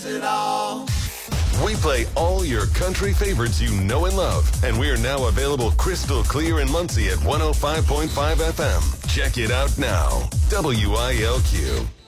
We play all your country favorites you know and love, and we are now available crystal clear in Muncie at 105.5 FM. Check it out now. WILQ.